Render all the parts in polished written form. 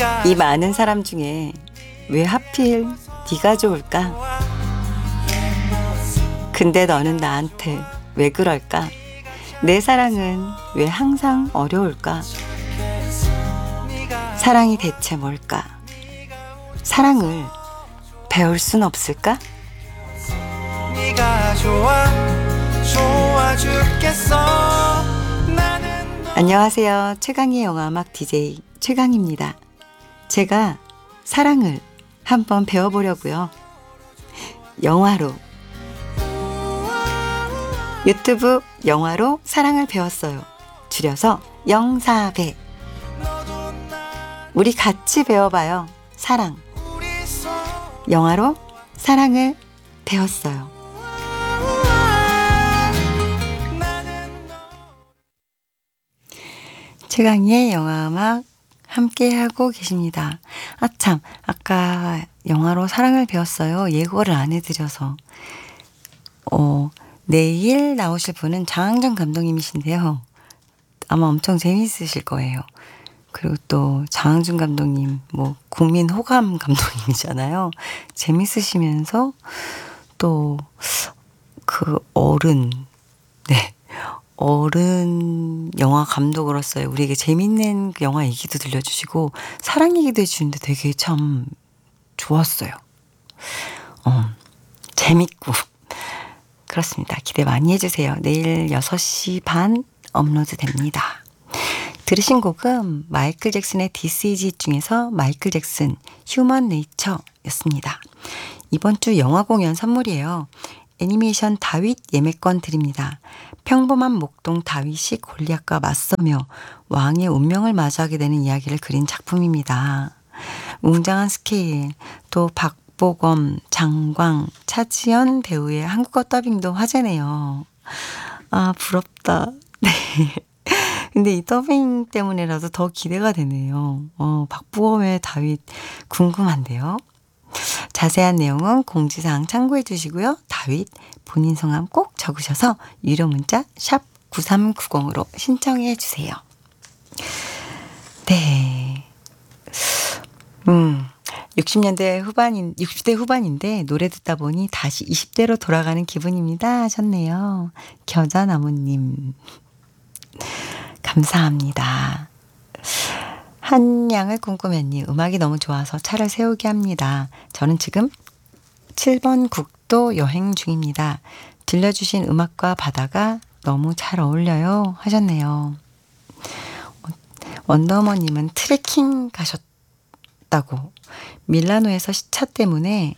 이 많은 사람 중에 왜 하필 네가 좋을까? 근데 너는 나한테 왜 그럴까? 내 사랑은 왜 항상 어려울까? 사랑이 대체 뭘까? 사랑을 배울 순 없을까? 안녕하세요. 최강의 영화음악 DJ 최강입니다. 제가 사랑을 한번 배워보려고요. 영화로, 유튜브 영화로 사랑을 배웠어요. 줄여서 영사배. 우리 같이 배워봐요. 사랑. 영화로 사랑을 배웠어요. 최강의 영화음악 함께하고 계십니다. 아참, 아까 영화로 사랑을 배웠어요. 예고를 안 해드려서. 내일 나오실 분은 장항정 감독님이신데요. 아마 엄청 재미있으실 거예요. 그리고 또 장항준 감독님, 국민 호감 감독님이잖아요. 재밌으시면서 또 그 어른 영화 감독으로서의 우리에게 재밌는 영화 얘기도 들려주시고 사랑 얘기도 해주시는데 되게 참 좋았어요. 재밌고 그렇습니다. 기대 많이 해주세요. 내일 6시 반 업로드 됩니다. 들으신 곡은 마이클 잭슨의 This Is It 중에서 마이클 잭슨 휴먼 네이처였습니다. 이번 주 영화 공연 선물이에요. 애니메이션 다윗 예매권 드립니다. 평범한 목동 다윗이 골리앗과 맞서며 왕의 운명을 마주하게 되는 이야기를 그린 작품입니다. 웅장한 스케일, 또 박보검, 장광, 차지연 배우의 한국어 더빙도 화제네요. 아, 부럽다. 네. 근데 이 더빙 때문에라도 더 기대가 되네요. 박보검의 다윗 궁금한데요. 자세한 내용은 공지사항 참고해 주시고요. 다윗 본인 성함 꼭 적으셔서 유료 문자 샵 9390으로 신청해 주세요. 네. 60대 후반인데 노래 듣다 보니 다시 20대로 돌아가는 기분입니다 하셨네요. 겨자나무님. 감사합니다. 한양을 꿈꾸면님, 음악이 너무 좋아서 차를 세우게 합니다. 저는 지금 7번 국도 여행 중입니다. 들려주신 음악과 바다가 너무 잘 어울려요 하셨네요. 원더머님은 트레킹 가셨다고. 밀라노에서 시차 때문에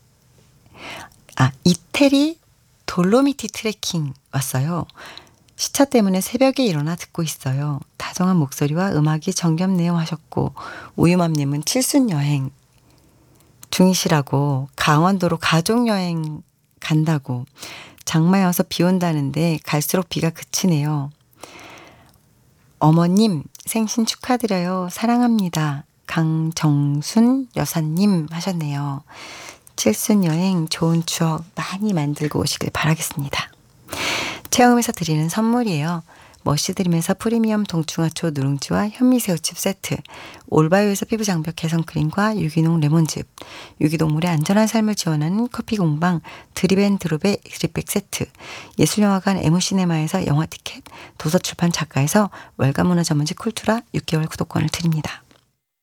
이태리 돌로미티 트레킹 왔어요. 시차 때문에 새벽에 일어나 듣고 있어요. 다정한 목소리와 음악이 정겹네요 하셨고, 우유맘님은 칠순여행 중이시라고 강원도로 가족여행 간다고. 장마에 와서 비 온다는데 갈수록 비가 그치네요. 어머님 생신 축하드려요. 사랑합니다. 강정순 여사님 하셨네요. 칠순여행 좋은 추억 많이 만들고 오시길 바라겠습니다. 체험에서 드리는 선물이에요. 머시드림에서 프리미엄 동충하초 누룽지와 현미새우칩 세트, 올바이오에서 피부 장벽 개선 크림과 유기농 레몬즙, 유기동물의 안전한 삶을 지원하는 커피 공방 드립앤드롭의 드립백 세트, 예술영화관 에무시네마에서 영화 티켓, 도서출판 작가에서 월간문화 전문지 쿨투라 6개월 구독권을 드립니다.